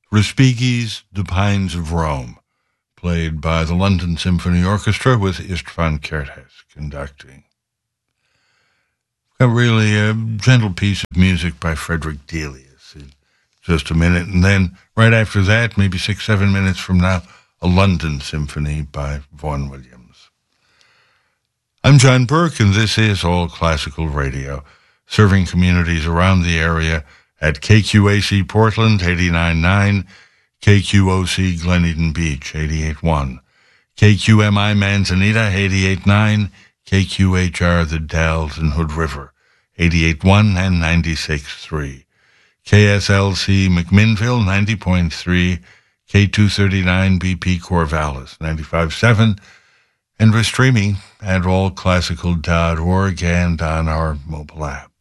Respighi's The Pines of Rome, played by the London Symphony Orchestra with Istvan Kertész conducting. A really gentle piece of music by Frederick Delius in just a minute, and then right after that, maybe 6-7 minutes from now, a London Symphony by Vaughan Williams. I'm John Burke, and this is All Classical Radio, serving communities around the area at KQAC Portland 89.9, KQOC Glen Eden Beach 88.1, KQMI Manzanita 88.9, KQHR The Dalles and Hood River 88.1 and 96.3, KSLC McMinnville 90.3, K239 BP Corvallis 95.7, and we're streaming at allclassical.org and on our mobile app.